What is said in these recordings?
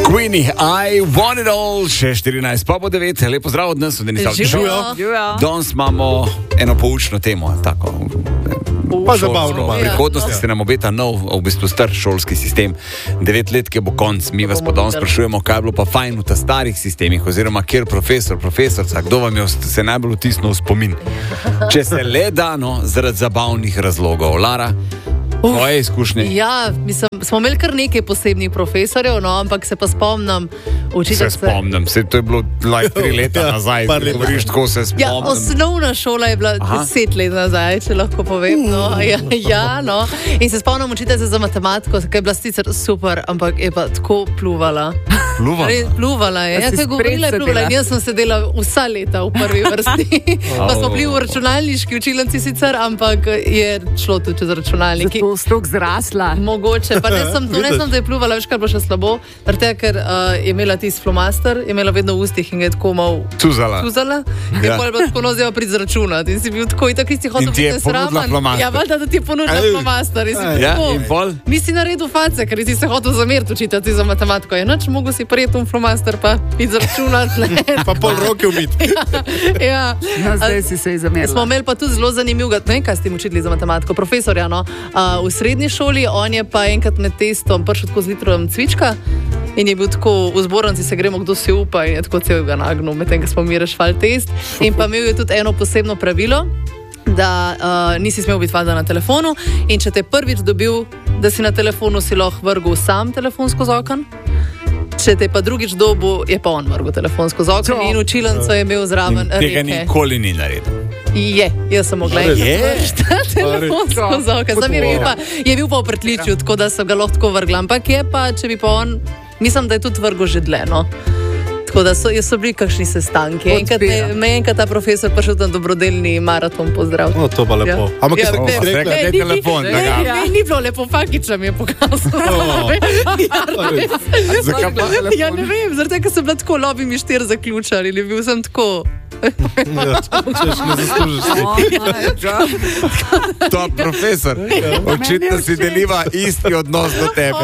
Queenie, I want it all, še 14, pa bo 9, lepo zdrav od nas, v Denislavcu. Živijo. Danes imamo eno poučno temo, tako. Pa zabavno. V prihodnosti se nam obeta nov, v bistvu star šolski sistem. 9 let, ki bo konc. Mi vas pa danes sprašujemo, kaj je bilo pa fajn v ta starih sistemih, oziroma kjer profesorca, kdo vam je se najbolj vtisnil v spomin. Če se le dano, zaradi zabavnih razlogov. Lara, moje izkušnje. Ja, smo imeli kar nekaj posebnih profesorjev, no, ampak se pa spomnim. Se spomnim, to je bilo 3 leta nazaj. Govoriš, tako se spomnim. Ja, osnovna šola je bila 10 let nazaj, če lahko povem. No. No. In se spomnim učiteljice za matematiko, ki je bila sicer super, ampak je pa tako pluvala. Pluvala je. Ja, ko je govorila, je pluvala. In jaz sem sedela vsa leta v prvi vrsti. Pa smo bili v računalniški učilnici sicer, ampak je šlo tudi čez računalnik. Zato stok zrasla. Mogoče, pa ne sem, da je pluvala, veš, kar bo še slabo, ker je imela tisti flomaster, je imela vedno v ustih in je tako mal cuzala. In pa je bila tako nozeva prizračunati. In si bil tako, in si hotel biti nesramen. Ja, valjda, da ti je ponudila flomaster. In si bil tako, mi si naredil face, ker si se hotel zameriti učiteljici za matematiko. Je noč, mogo si prijeti flomaster pa izračunati. Pa pol roke umiti. Ja. No, zdaj si se zamerila. Smo imeli pa tudi zelo zanimiv, ne vem, kaj ste jim učili za matematiko, profesorja, no. V srednji šoli, on je pa enkrat med testom prišel tako z litrom cvička in je bil tako v zbornici, se gremo, kdo si upa, in je tako celega nagnil, medtem, ko smo mi rešvali test. In pa imel je tudi eno posebno pravilo, da nisi smel biti valjda na telefonu in če te prvič dobil, da si na telefonu, si lahko vrgel sam telefon skozi okno. Če te pa drugič dobu, je pa on vrgel telefon skozi okno in učilnico je imel zraven reke. Tega nikoli ni naredil. Jaz sem mogla telefon skozi okno. Je bil pa v pritličju, tako da so ga lahko vrgla. Ampak je pa, če bi pa on, mislim, da je tudi vrgel že dlje, no. Tako da so bili kakšni sestanki. Me enkrat ta profesor prišel na dobrodelni maraton pozdrav. No, to pa lepo. Ampak je rekla, da je telefon. Ni bilo lepo, fakiča mi je pokazal. Zakaj pa telefon? Ja, ne vem, zaradi tega, ker sem bila tako lobi mi 4 zaključali, ali bil sem tako. Češ, ne zaslužiš si. To profesor, očitno si deliva isti odnos do tebe.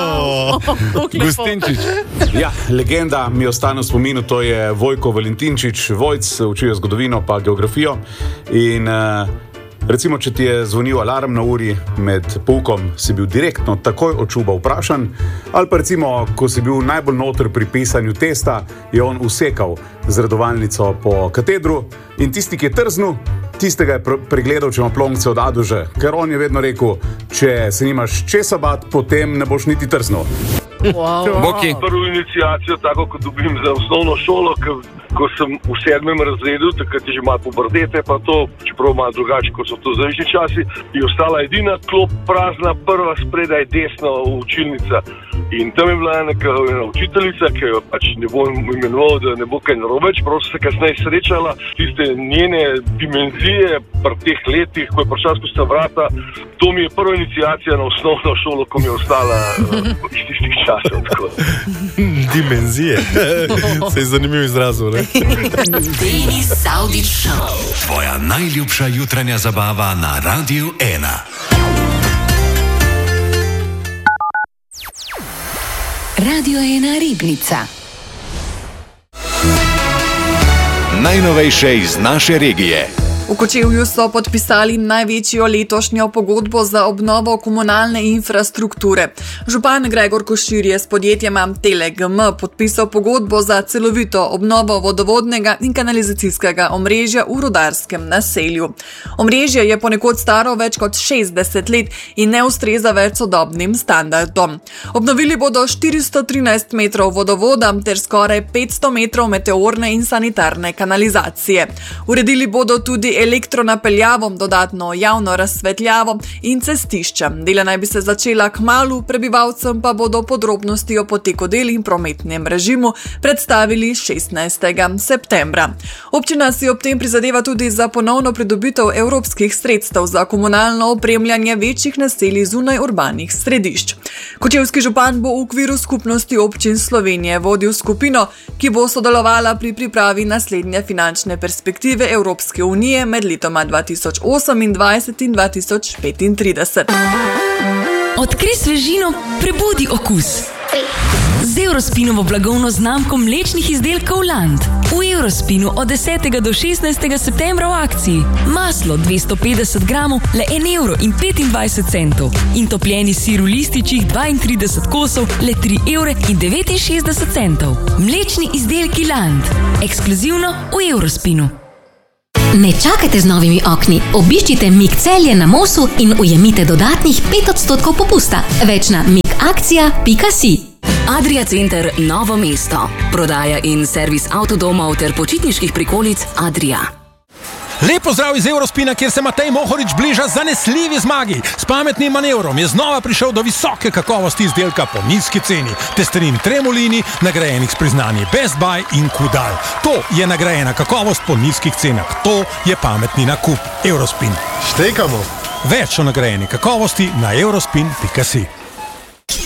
Gustinčič. Ja, legenda mi ostane v spominu, to je Vojko Valentinčič, Vojc, učijo zgodovino pa geografijo in recimo, če ti je zvonil alarm na uri med poukom, si bil direktno takoj od čuba vprašan, ali pa recimo, ko si bil najbolj noter pri pisanju testa, je on usekal zredovalnico po katedru in tisti, ki je trznil, tistega je pregledal, če ima plonce od Aduže, ker on je vedno rekel, če se nimaš česa bat, potem ne boš niti trznil. Boki. Prvo iniciacijo, tako kot dobim za osnovno šolo, ko sem v 7. razredu, takrat je že malo puberdete, pa to, čeprav malo drugače, kot so to zdajšnji časi, je ostala edina klop prazna, prva spredaj desna učilnica. In tam je bila ena učiteljica, ki jo pač ne bom imenoval, da ne bo kaj narobe, čeprav so se kasneje srečala, tiste njene dimenzije pri teh letih, ko je prišla skozi ta vrata, to mi je prva iniciacija na osnovno šolo, ko mi je ostala iz tistih časov. Dimenzije. Se je zanimiv izrazil, ne? Denis Saudić Show. Tvoja najljubša jutranja zabava na Radiu 1. Radio 1 Ribnica. Najnovejše iz naše regije. V Kočevju so podpisali največjo letošnjo pogodbo za obnovo komunalne infrastrukture. Župan Gregor Košir je s podjetjem Tele-GM podpisal pogodbo za celovito obnovo vodovodnega in kanalizacijskega omrežja v rudarskem naselju. Omrežje je ponekod staro več kot 60 let in ne ustreza več sodobnim standardom. Obnovili bodo 413 metrov vodovoda ter skoraj 500 metrov meteorne in sanitarne kanalizacije. Uredili bodo tudi elektronapeljavo, dodatno javno razsvetljavo in cestišča. Dela naj bi se začela kmalu, prebivalcem pa bodo podrobnosti o poteku del in prometnem režimu predstavili 16. septembra. Občina si ob tem prizadeva tudi za ponovno pridobitev evropskih sredstev za komunalno opremljanje večjih naselij zunaj urbanih središč. Kočevski župan bo v okviru skupnosti občin Slovenije vodil skupino, ki bo sodelovala pri pripravi naslednje finančne perspektive Evropske unije med letoma 2028 in 2035. Odkri svežino, prebudi okus. z Eurospinovo blagovno znamko mlečnih izdelkov Land. V Eurospinu od 10. do 16. septembra v akciji. Maslo 250 gramov le 1,25 € in topljeni sir v lističih 32 kosov le 3,69 €. Mlečni izdelki Land. Ekskluzivno v Eurospinu. Ne čakajte z novimi okni. Obiščite Mik Celje na Mosu in ujemite dodatnih 5% popusta. Več na mikakcija.si. Adria Center Novo mesto. Prodaja in servis avtodomov ter počitniških prikolic Adria. Lep pozdrav iz Eurospina, kjer se Matej Mohorič bliža zanesljivi zmagi. S pametnim manevrom je znova prišel do visoke kakovosti izdelka po nizki ceni. Testerin Tremolini, nagrajenih s priznanji Best Buy in Kudal. To je nagrajena kakovost po nizkih cenah. To je pametni nakup. Eurospin. Štekamo. Več o nagrajeni kakovosti na eurospin.si.